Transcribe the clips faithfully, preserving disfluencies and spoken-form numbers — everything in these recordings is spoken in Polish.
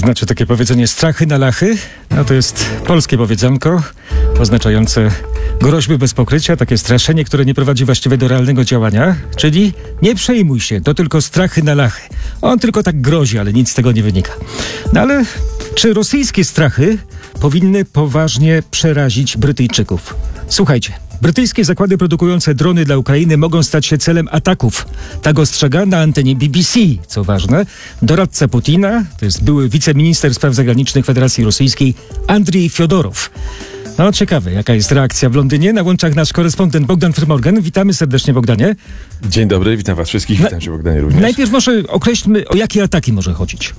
Znaczy takie powiedzenie strachy na lachy, no to jest polskie powiedzonko oznaczające groźby bez pokrycia, takie straszenie, które nie prowadzi właściwie do realnego działania, czyli nie przejmuj się, to tylko strachy na lachy. On tylko tak grozi, ale nic z tego nie wynika. No ale czy rosyjskie strachy powinny poważnie przerazić Brytyjczyków? Słuchajcie. Brytyjskie zakłady produkujące drony dla Ukrainy mogą stać się celem ataków. Tak ostrzega na antenie B B C. Co ważne, doradca Putina, to jest były wiceminister spraw zagranicznych Federacji Rosyjskiej Andrzej Fiodorow. No ciekawe, jaka jest reakcja w Londynie. Na łączach nasz korespondent Bogdan Frymorgan. Witamy serdecznie, Bogdanie. Dzień dobry, witam was wszystkich. Witam cię, Bogdanie, również. Najpierw może określmy, o jakie ataki może chodzić.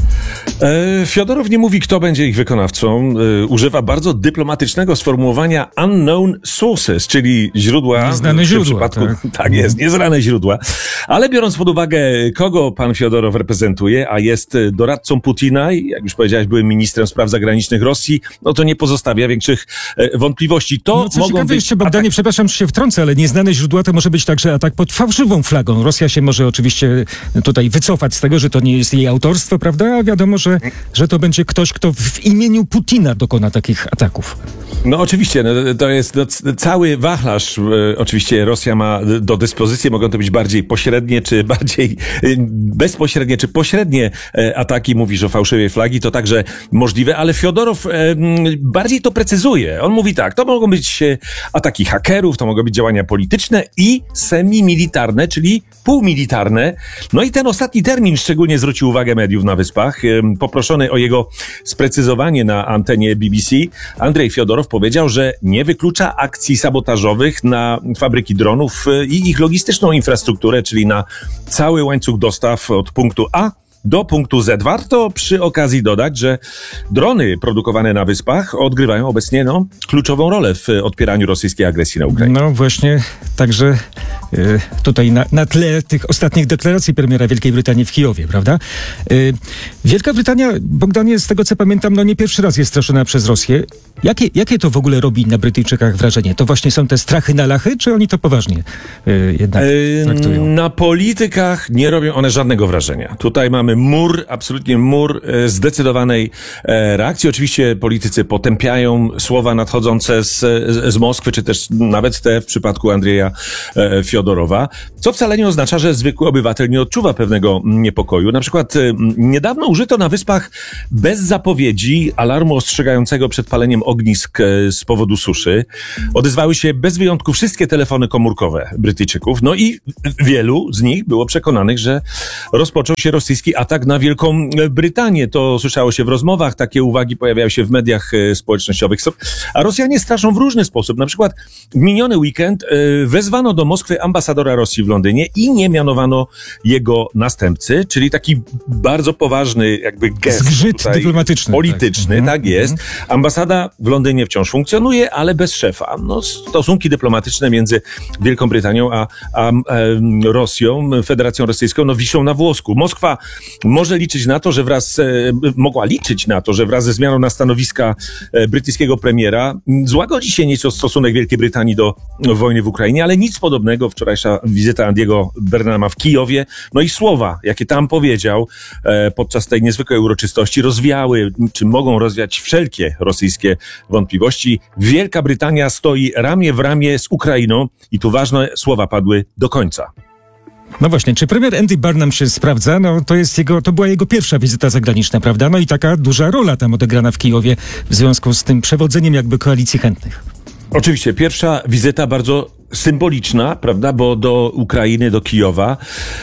E, Fiodorow nie mówi, kto będzie ich wykonawcą. E, używa bardzo dyplomatycznego sformułowania unknown sources, czyli źródła. Nieznane w źródła. Przypadku, tak. tak jest, nieznane źródła. Ale biorąc pod uwagę, kogo pan Fiodorow reprezentuje, a jest doradcą Putina i, jak już powiedziałeś, byłym ministrem spraw zagranicznych Rosji, no to nie pozostawia większych e, wątpliwości. To no, co mogą ciekawe, być jeszcze, Bogdanie, ataki... przepraszam, że się wtrącę, ale nieznane źródła to może być także atak pod fałszywą flagą. Rosja się może oczywiście tutaj wycofać z tego, że to nie jest jej autorstwo, prawda? A wiadomo, że, że to będzie ktoś, kto w imieniu Putina dokona takich ataków. No oczywiście, no, to jest no, cały wachlarz. E, oczywiście Rosja ma do dyspozycji, mogą to być bardziej pośrednie, czy bardziej e, bezpośrednie, czy pośrednie e, ataki. Mówisz o fałszywej flagi, to także możliwe, ale Fiodorow e, m, bardziej to precyzuje. On mówi tak, to mogą być e, ataki hakerów, to mogą być działania polityczne i semi-militarne, czyli półmilitarne. No i ten ostatni termin szczególnie zwrócił uwagę mediów na Wyspach. E, poproszony o jego sprecyzowanie na antenie B B C, Andrzej Fiodorow powiedział, że nie wyklucza akcji sabotażowych na fabryki dronów i ich logistyczną infrastrukturę, czyli na cały łańcuch dostaw od punktu A do punktu Z. Warto przy okazji dodać, że drony produkowane na Wyspach odgrywają obecnie no, kluczową rolę w odpieraniu rosyjskiej agresji na Ukrainę. No właśnie, także y, tutaj na, na tle tych ostatnich deklaracji premiera Wielkiej Brytanii w Kijowie, prawda? Y, Wielka Brytania, Bogdanie, z tego co pamiętam, no nie pierwszy raz jest straszona przez Rosję. Jakie, jakie to w ogóle robi na Brytyjczykach wrażenie? To właśnie są te strachy na lachy, czy oni to poważnie y, jednak traktują? Na politykach nie robią one żadnego wrażenia. Tutaj mamy mur, absolutnie mur e, zdecydowanej e, reakcji. Oczywiście politycy potępiają słowa nadchodzące z, z, z Moskwy, czy też nawet te w przypadku Andrzeja e, Fiodorowa, co wcale nie oznacza, że zwykły obywatel nie odczuwa pewnego niepokoju. Na przykład e, niedawno użyto na Wyspach bez zapowiedzi alarmu ostrzegającego przed paleniem ognisk e, z powodu suszy. Odezwały się bez wyjątku wszystkie telefony komórkowe Brytyjczyków. No i wielu z nich było przekonanych, że rozpoczął się rosyjski atak na Wielką Brytanię. To słyszało się w rozmowach, takie uwagi pojawiały się w mediach społecznościowych. A Rosjanie straszą w różny sposób. Na przykład w miniony weekend wezwano do Moskwy ambasadora Rosji w Londynie i nie mianowano jego następcy, czyli taki bardzo poważny jakby gest. Zgrzyt dyplomatyczny. Polityczny, tak, tak jest. Ambasada w Londynie wciąż funkcjonuje, ale bez szefa. No, stosunki dyplomatyczne między Wielką Brytanią a, a, a Rosją, Federacją Rosyjską, no wiszą na włosku. Moskwa może liczyć na to, że wraz, e, mogła liczyć na to, że wraz ze zmianą na stanowiska e, brytyjskiego premiera złagodzi się nieco stosunek Wielkiej Brytanii do no, wojny w Ukrainie, ale nic podobnego. Wczorajsza wizyta Andiego Burnhama w Kijowie, no i słowa, jakie tam powiedział e, podczas tej niezwykłej uroczystości, rozwiały, czy mogą rozwiać wszelkie rosyjskie wątpliwości. Wielka Brytania stoi ramię w ramię z Ukrainą i tu ważne słowa padły do końca. No właśnie, czy premier Andy Burnham się sprawdza? No to jest jego, to była jego pierwsza wizyta zagraniczna, prawda? No i taka duża rola tam odegrana w Kijowie w związku z tym przewodzeniem jakby koalicji chętnych. Oczywiście, pierwsza wizyta bardzo symboliczna, prawda, bo do Ukrainy, do Kijowa.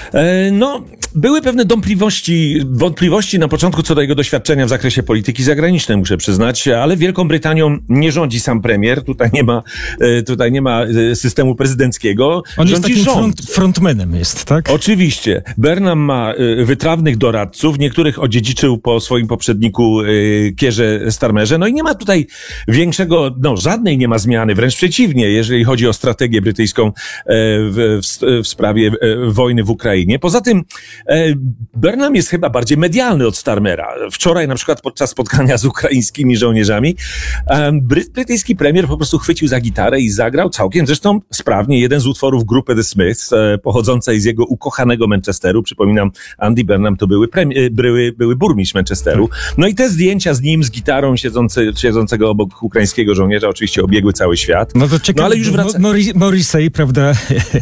E, no, były pewne wątpliwości, wątpliwości na początku co do jego doświadczenia w zakresie polityki zagranicznej, muszę przyznać, ale Wielką Brytanią nie rządzi sam premier, tutaj nie ma, e, tutaj nie ma systemu prezydenckiego. On rządzi jest takim rząd. front, frontmanem jest, tak? Oczywiście. Burnham ma y, wytrawnych doradców, niektórych odziedziczył po swoim poprzedniku y, Keirze Starmerze, no i nie ma tutaj większego, no żadnej nie ma zmiany, wręcz przeciwnie, jeżeli chodzi o strategię dyplomację brytyjską e, w, w, w sprawie e, wojny w Ukrainie. Poza tym e, Burnham jest chyba bardziej medialny od Starmera. Wczoraj na przykład podczas spotkania z ukraińskimi żołnierzami e, bry, brytyjski premier po prostu chwycił za gitarę i zagrał całkiem zresztą sprawnie jeden z utworów grupy The Smiths, e, pochodzącej z jego ukochanego Manchesteru. Przypominam, Andy Burnham to były, premi- były, były burmistrz Manchesteru. No i te zdjęcia z nim, z gitarą siedzący, siedzącego obok ukraińskiego żołnierza oczywiście obiegły cały świat. No to ciekawe, no ale już wraca... Mori- Morrissey, prawda,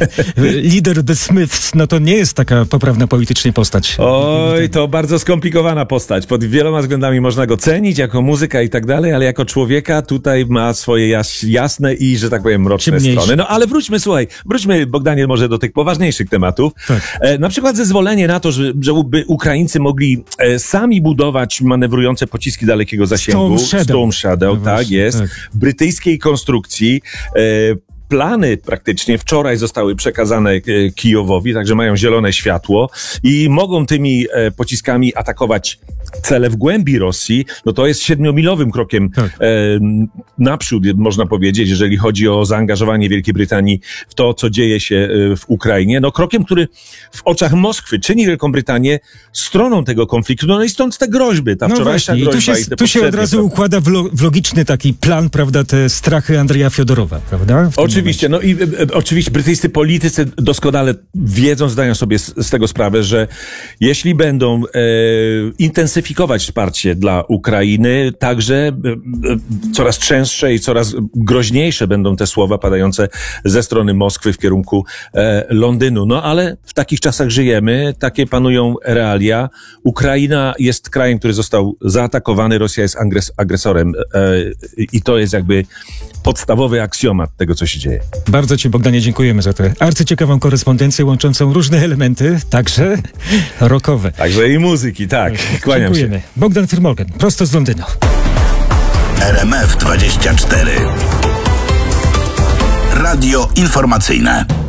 lider The Smiths, no to nie jest taka poprawna politycznie postać. Oj, to bardzo skomplikowana postać. Pod wieloma względami można go cenić, jako muzyka i tak dalej, ale jako człowieka tutaj ma swoje jas- jasne i, że tak powiem, mroczne Ciemniejsze. strony. No ale wróćmy, słuchaj, wróćmy, Bogdanie, może do tych poważniejszych tematów. Tak. E, na przykład zezwolenie na to, że, żeby Ukraińcy mogli e, sami budować manewrujące pociski dalekiego zasięgu. Storm Shadow. Storm Shadow, No tak właśnie, jest. tak. Brytyjskiej konstrukcji. E, Plany praktycznie wczoraj zostały przekazane e, Kijowowi, także mają zielone światło i mogą tymi e, pociskami atakować cele w głębi Rosji. No to jest siedmiomilowym krokiem Tak. e, naprzód, można powiedzieć, jeżeli chodzi o zaangażowanie Wielkiej Brytanii w to, co dzieje się e, w Ukrainie. No krokiem, który w oczach Moskwy czyni Wielką Brytanię stroną tego konfliktu. No i stąd te groźby, ta No wczorajsza właśnie, i groźba tu się, i te tu się od poprzednie, razu prawda? układa w, lo, w logiczny taki plan, prawda, te strachy Andrzeja Fiodorowa, prawda? W tym Oczywiście, no i e, e, oczywiście brytyjscy politycy doskonale wiedzą, zdają sobie z, z tego sprawę, że jeśli będą e, intensyfikować wsparcie dla Ukrainy, także e, e, coraz częstsze i coraz groźniejsze będą te słowa padające ze strony Moskwy w kierunku e, Londynu. No ale w takich czasach żyjemy, takie panują realia. Ukraina jest krajem, który został zaatakowany, Rosja jest agres- agresorem e, i to jest jakby podstawowy aksjomat tego, co się dzieje. Bardzo Ci, Bogdanie, dziękujemy za tę arcyciekawą korespondencję łączącą różne elementy, także rockowe. Także i muzyki, tak. Kłaniam się. Dziękujemy. Bogdan Firmorgan, prosto z Londynu. R M F dwadzieścia cztery. Radio informacyjne.